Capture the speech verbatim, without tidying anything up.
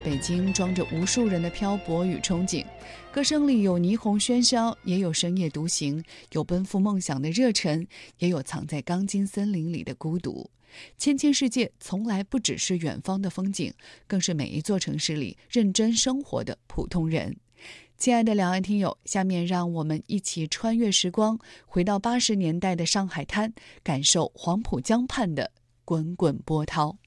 北京装着无数人的漂泊与憧憬，歌声里有霓虹喧嚣，也有深夜独行，有奔赴梦想的热忱，也有藏在钢筋森林里的孤独。千千世界从来不只是远方的风景，更是每一座城市里认真生活的普通人。亲爱的两岸听友，下面让我们一起穿越时光，回到八十年代的上海滩，感受黄浦江畔的滚滚波涛。